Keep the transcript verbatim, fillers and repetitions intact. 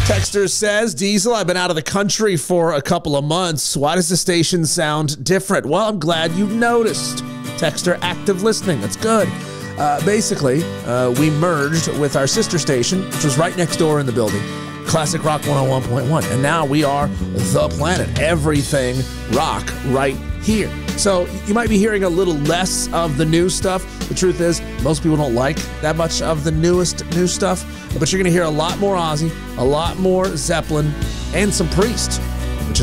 Texter says, Diesel, I've been out of the country for a couple of months. Why does the station sound different? Well, I'm glad you noticed. Texter, active listening. That's good. Uh, basically, uh, we merged with our sister station, which was right next door in the building, Classic Rock one oh one point one. And now we are The Planet. Everything rock right here. So you might be hearing a little less of the new stuff. The truth is, most people don't like that much of the newest new stuff. But you're going to hear a lot more Ozzy, a lot more Zeppelin, and some Priest